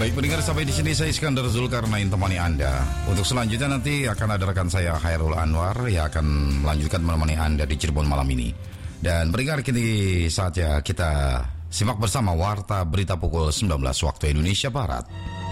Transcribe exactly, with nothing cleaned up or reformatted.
Baik pendengar, sampai di sini saya Iskandar Zulkarnain temani Anda. Untuk selanjutnya nanti akan ada rekan saya Khairul Anwar yang akan melanjutkan menemani Anda di Cirebon malam ini. Dan pendengar, kini saatnya kita simak bersama Warta Berita pukul sembilan belas waktu Indonesia Barat.